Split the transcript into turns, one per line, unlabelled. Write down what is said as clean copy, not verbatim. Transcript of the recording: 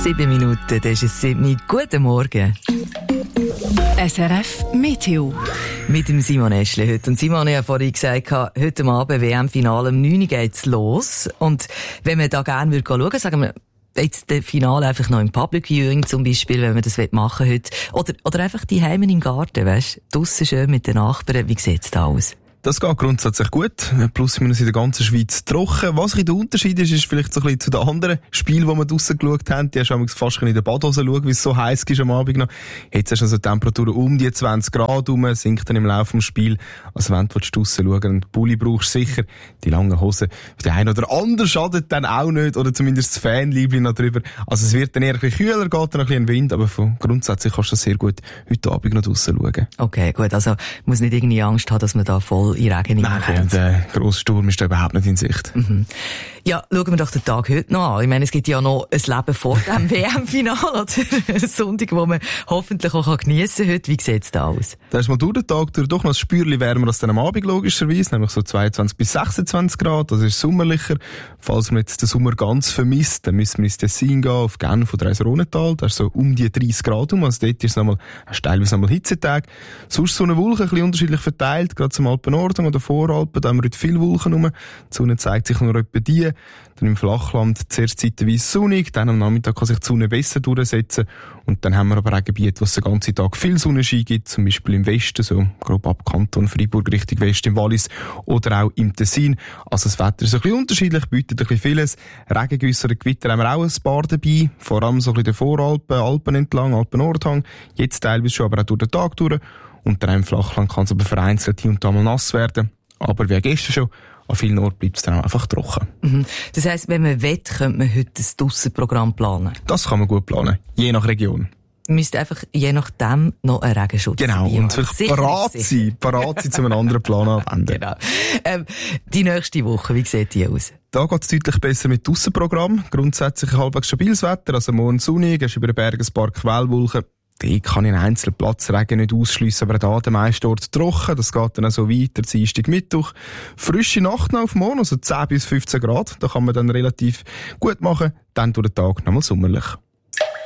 7 Minuten, das ist es 7. Guten Morgen.
SRF Meteo.
Mit dem Simon Eschle heute. Und Simon, ich habe vorhin gesagt, heute Abend WM-Finale um 9 Uhr geht's los. Und wenn man da gerne schauen würde, sagen wir, jetzt das Finale einfach noch im Public Viewing zum Beispiel, wenn man das machen will heute. Oder einfach die Heime im Garten, weisst, draussen schön mit den Nachbarn. Wie sieht's da aus?
Das geht grundsätzlich gut. Plus minus in der ganzen Schweiz trocken. Was ein der Unterschied ist vielleicht so ein bisschen zu den anderen Spielen, die wir draussen geschaut haben. Die hast du fast in der Badhose schauen, wie es so heiß ist am Abend noch. Jetzt hast du also Temperaturen um die 20 Grad rum, sinkt dann im Laufe des Spiels. Also wenn du draussen schauen und Pulli brauchst, sicher die langen Hosen. Die ein oder andere schadet dann auch nicht, oder zumindest das Fanliebling noch drüber. Also es wird dann eher ein bisschen kühler, geht dann ein bisschen Wind, aber grundsätzlich kannst du das sehr gut heute Abend noch draussen schauen.
Okay, gut. Also muss nicht irgendwie Angst haben, dass man da voll in Regen
Nein, der grosse Sturm ist da überhaupt nicht in Sicht.
Mhm. Ja, schauen wir doch den Tag heute noch an. Ich meine, es gibt ja noch ein Leben vor dem WM-Finale, oder? Ein Sonntag, wo man hoffentlich auch geniessen kann heute. Wie sieht es da aus?
Da ist mal durch den Tag durch doch noch ein Spürchen wärmer als dann am Abend, logischerweise. Nämlich so 22 bis 26 Grad. Das ist sommerlicher. Falls man jetzt den Sommer ganz vermisst, dann müssen wir ins Tessin gehen, auf Genf oder Eisenrohnental. Da ist so um die 30 Grad um. Also dort ist es teilweise nochmal Hitzetag. Sonst so eine Wolke, ein bisschen unterschiedlich verteilt. Gerade zum Alpenordnung oder Voralpen, da haben wir heute viele Wolken rum. Die Sonne zeigt sich nur etwa die. Dann im Flachland zuerst zeitweise sonnig, dann am Nachmittag kann sich die Sonne besser durchsetzen. Und dann haben wir aber auch Gebiete, wo es den ganzen Tag viel Sonnenschein gibt, zum Beispiel im Westen, so grob ab Kanton Freiburg Richtung West im Wallis oder auch im Tessin. Also das Wetter ist ein bisschen unterschiedlich, bietet ein bisschen vieles. Regengüsse oder Gewitter haben wir auch ein paar dabei, vor allem so ein bisschen den Voralpen, Alpen entlang, Alpen-Nordhang, jetzt teilweise schon, aber auch durch den Tag durch. Und dann im Flachland kann es aber vereinzelt hier und da mal nass werden. Aber wie gestern schon, an vielen Orten bleibt es dann auch einfach trocken.
Mhm. Das heisst, wenn man will, könnte man heute ein Dussenprogramm planen?
Das kann man gut planen, je nach Region.
Man müsste einfach je nachdem noch einen Regenschutz
genau,
dabei
und vielleicht parat sein, zu einem anderen Plan anwenden.
Genau. Die nächste Woche, wie sieht die aus?
Da geht es deutlich besser mit Dussenprogramm. Grundsätzlich halbwegs stabiles Wetter, also morgen sonnig, hast über den Bergen ein paar Quellwolken. Die kann in einzelnen Platzregen nicht ausschliessen, aber da der meiste Ort trocken. Das geht dann auch so weiter, Dienstag, Mittwoch. Frische Nacht noch auf morgen, also 10 bis 15 Grad. Da kann man dann relativ gut machen. Dann durch den Tag nochmal sommerlich.